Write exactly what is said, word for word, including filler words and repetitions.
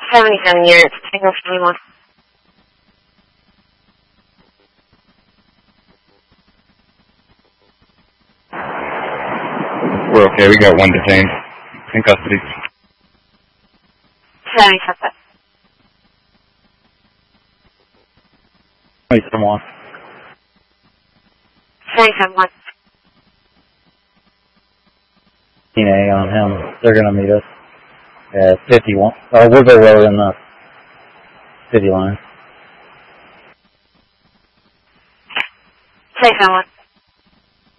seventy-seven units, signal twenty-one. We're okay, we got one detained in custody. seventy suspect. twenty-seven one. seventy-seven one. A on him. They're going to meet us at fifty-one. Oh, we'll go road in the city line. seventy-seven one.